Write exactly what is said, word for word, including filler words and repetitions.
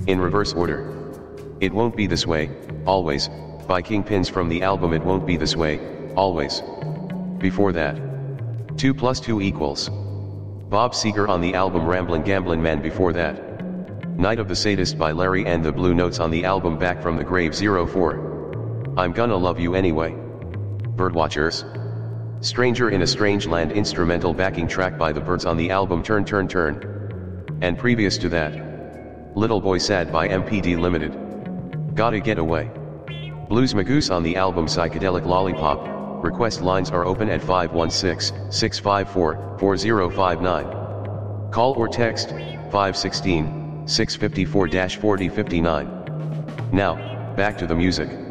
In reverse order. It Won't Be This Way, Always, by Kingpins from the album It Won't Be This Way, Always. Before that. two plus two equals. Bob Seger on the album Ramblin' Gamblin' Man. Before that. Night of the Sadist by Larry and the Blue Notes on the album Back from the Grave zero four. I'm Gonna Love You Anyway. Birdwatchers. Stranger in a Strange Land instrumental backing track by the Byrds on the album Turn Turn Turn. And previous to that. Little Boy Sad by M P D Limited. Gotta Get Away. Blues Magoose on the album Psychedelic Lollipop. Request lines are open at five one six, six five four, four zero five nine. Call or text five one six, six five four, four zero five nine. Now, back to the music.